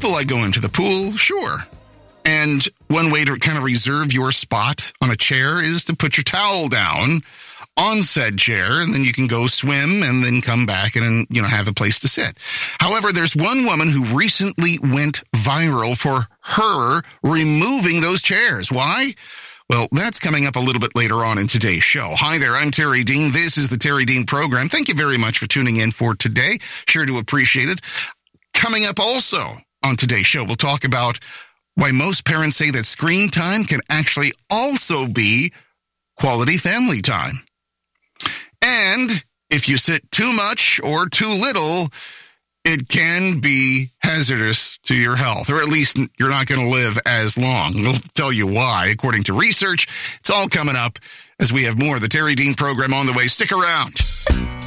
Will I go into the pool? Sure. And one way to kind of reserve your spot on a chair is to put your towel down on said chair, and then you can go swim and then come back and, have a place to sit. However, there's one woman who recently went viral for her removing those chairs. Why? Well, that's coming up a little bit later on in today's show. Hi there, I'm Terry Dean. This is the Terry Dean Program. Thank you very much for tuning in for today. Sure to appreciate it. Coming up also on today's show, we'll talk about why most parents say that screen time can actually also be quality family time. And if you sit too much or too little, it can be hazardous to your health, or at least you're not going to live as long. We'll tell you why, according to research. It's all coming up as we have more of the Terry Dean Program on the way. Stick around.